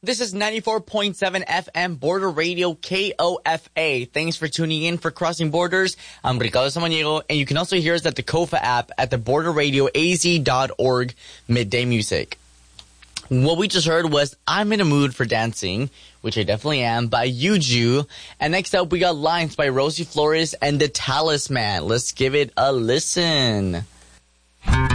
This is 94.7 FM Border Radio KOFA. Thanks for tuning in for Crossing Borders. I'm Ricardo Samaniego, and you can also hear us at the KOFA app at the borderradioaz.org midday music. What we just heard was I'm in a Mood for Dancing, which I definitely am, by Yuju. And next up, we got Lines by Rosie Flores and The Talisman. Let's give it a listen.